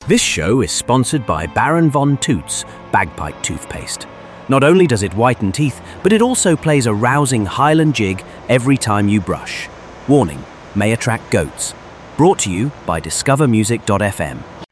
This show is sponsored by Baron Von Toots Bagpipe Toothpaste. Not only does it whiten teeth, but it also plays a rousing Highland jig every time you brush. Warning, may attract goats. Brought to you by discovermusic.fm.